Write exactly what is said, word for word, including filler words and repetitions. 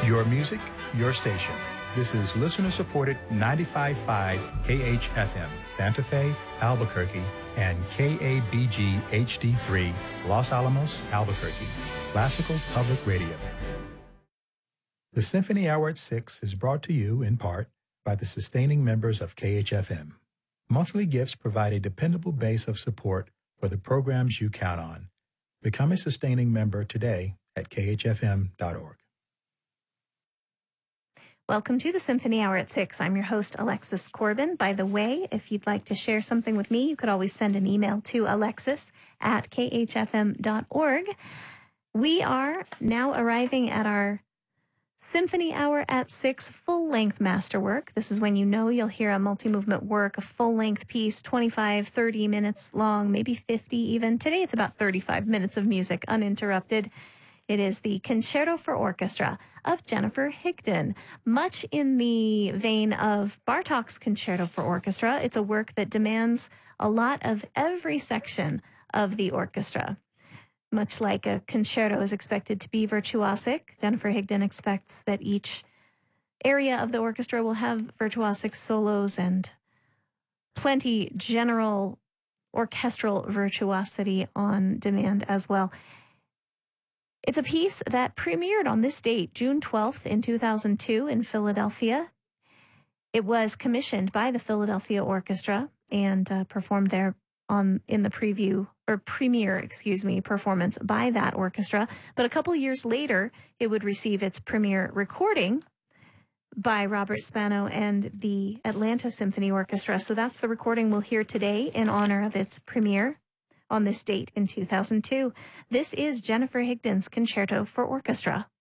Your music, your station. This is listener-supported ninety-five point five K H F M, Santa Fe, Albuquerque, and K A B G H D three, Los Alamos, Albuquerque. Classical Public Radio. The Symphony Hour at six is brought to you, in part, by the sustaining members of K H F M. Monthly gifts provide a dependable base of support for the programs you count on. Become a sustaining member today at K H F M dot org. Welcome to the Symphony Hour at six. I'm your host, Alexis Corbin. By the way, if you'd like to share something with me, you could always send an email to alexis at K H F M dot org. We are now arriving at our Symphony Hour at six full-length masterwork. This is when you know you'll hear a multi-movement work, a full-length piece, twenty-five, thirty minutes long, maybe fifty even. Today it's about thirty-five minutes of music uninterrupted. It is the Concerto for Orchestra of Jennifer Higdon. Much in the vein of Bartók's Concerto for Orchestra, it's a work that demands a lot of every section of the orchestra. Much like a concerto is expected to be virtuosic, Jennifer Higdon expects that each area of the orchestra will have virtuosic solos and plenty general orchestral virtuosity on demand as well. It's a piece that premiered on this date, June twelfth in two thousand two in Philadelphia. It was commissioned by the Philadelphia Orchestra and uh, performed there on in the preview or premiere, excuse me, performance by that orchestra. But a couple years later, it would receive its premiere recording by Robert Spano and the Atlanta Symphony Orchestra. So that's the recording we'll hear today in honor of its premiere on this date in two thousand two. This is Jennifer Higdon's Concerto for Orchestra.